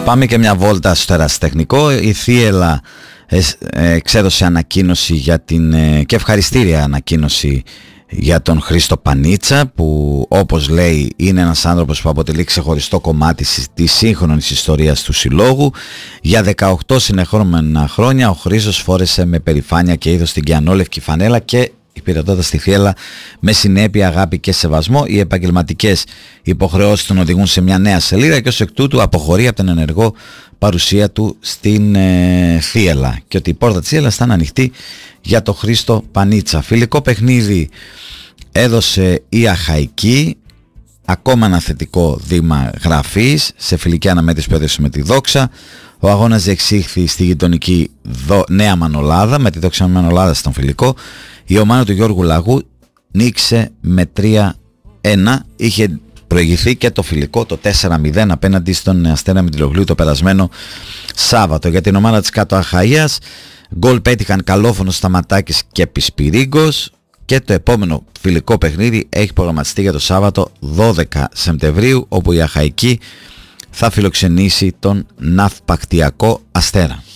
Πάμε και μια βόλτα στο ερασιτεχνικό. Η Θίελα εξέδωσε ανακοίνωση για και ευχαριστήρια ανακοίνωση για τον Χρήστο Πανίτσα, που όπως λέει είναι ένας άνθρωπος που αποτελεί ξεχωριστό κομμάτι της σύγχρονης ιστορίας του συλλόγου. Για 18 συνεχόμενα χρόνια ο Χρήστος φόρεσε με περηφάνεια και είδος την κιανόλευκη φανέλα και υπηρετώντας τη Θίελα με συνέπεια, αγάπη και σεβασμό. Οι επαγγελματικές υποχρεώσεις τον οδηγούν σε μια νέα σελίδα και ως εκ τούτου αποχωρεί από την ενεργό παρουσία του στην Θίελα, και ότι η πόρτα της Θίελας ήταν ανοιχτή για τον Χρήστο Πανίτσα. Φιλικό παιχνίδι έδωσε η Αχαϊκή, ακόμα ένα θετικό δείγμα γραφής σε φιλική αναμέτρηση που έδωσε με τη Δόξα. Ο αγώνας διεξήχθη στη γειτονική Νέα Μανολάδα, με τη Δόξα Μανολάδα στον φιλικό. Η ομάδα του Γιώργου Λαγού νίκησε με 3-1. Είχε προηγηθεί και το φιλικό το 4-0 απέναντι στον Αστέρα Μητυλογλίου το περασμένο Σάββατο. Για την ομάδα της Κάτω Αχαΐας, γκολ πέτυχαν Καλόφωνος, Σταματάκης και Πισπυρίγκος, και το επόμενο φιλικό παιχνίδι έχει προγραμματιστεί για το Σάββατο 12 Σεπτεμβρίου, όπου η Αχαϊκή θα φιλοξενήσει τον Ναυπακτιακό Αστέρα.